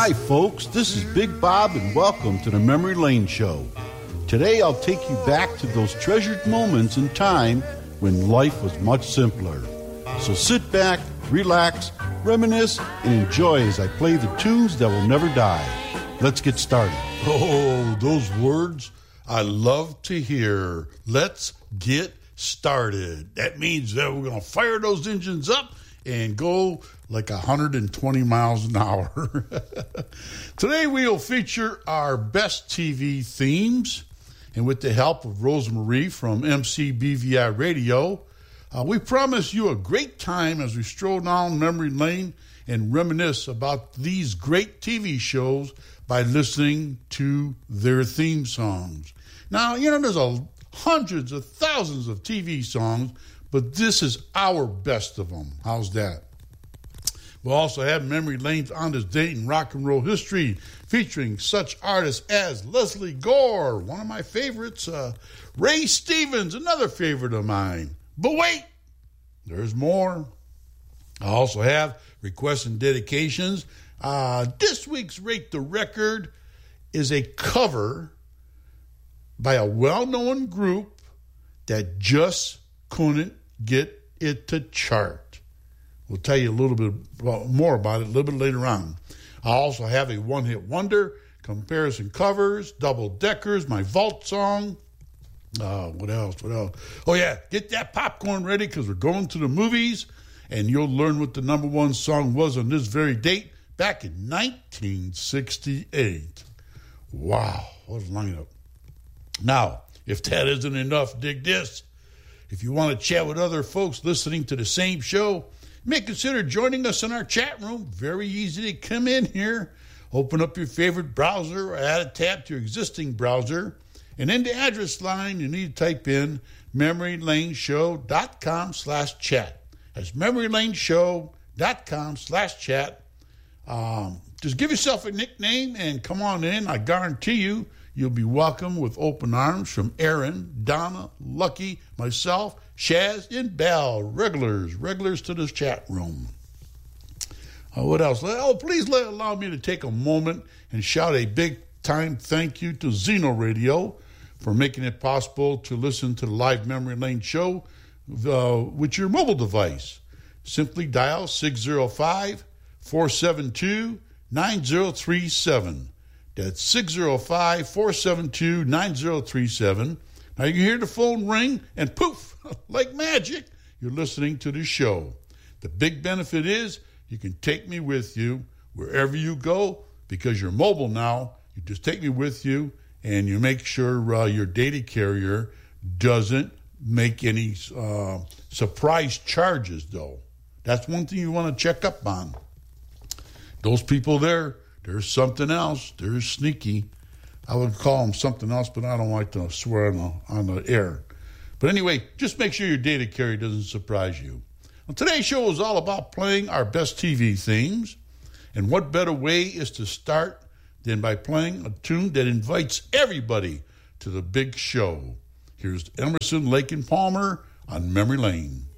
Hi, folks. This is Big Bob, and welcome to the Memory Lane Show. Today, I'll take you back to those treasured moments in time when life was much simpler. So sit back, relax, reminisce, and enjoy as I play the tunes that will never die. Let's get started. Oh, those words I love to hear. Let's get started. That means that we're going to fire those engines up and go like 120 miles an hour. Today we'll feature our best TV themes, and with the help of Rosemarie from MCBVI Radio, we promise you a great time as we stroll down memory lane and reminisce about these great TV shows by listening to their theme songs. Now, there's hundreds of thousands of TV songs, but this is our best of them. How's that? We'll also have memory lanes on this date in rock and roll history, featuring such artists as Leslie Gore, one of my favorites, Ray Stevens, another favorite of mine. But wait, there's more. I also have requests and dedications. This week's Rate the Record is a cover by a well-known group that just couldn't get it to chart. We'll tell you a little bit more about it a little bit later on. I also have a one-hit wonder, comparison covers, double-deckers, my vault song. What else? Oh, yeah, get that popcorn ready because we're going to the movies, and you'll learn what the number one song was on this very date back in 1968. Wow, what a lineup. Now, if that isn't enough, dig this. If you want to chat with other folks listening to the same show, you may consider joining us in our chat room. Very easy to come in here. Open up your favorite browser or add a tab to your existing browser. And in the address line, you need to type in memorylaneshow.com/chat. That's memorylaneshow.com/chat. Just give yourself a nickname and come on in. I guarantee you'll be welcomed with open arms from Aaron, Donna, Lucky, myself, Shaz, and Bell. Regulars to this chat room. What else? Please allow me to take a moment and shout a big-time thank you to Zeno Radio for making it possible to listen to the live Memory Lane show with your mobile device. Simply dial 605-472-9037. That's 605-472-9037. Now you can hear the phone ring and poof, like magic, you're listening to the show. The big benefit is you can take me with you wherever you go because you're mobile now. You just take me with you and you make sure your data carrier doesn't make any surprise charges, though. That's one thing you want to check up on. Those people there, there's something else. They're sneaky. I would call them something else, but I don't like to swear on the air. But anyway, just make sure your data carrier doesn't surprise you. Well, today's show is all about playing our best TV themes. And what better way is to start than by playing a tune that invites everybody to the big show. Here's Emerson, Lake and Palmer on Memory Lane.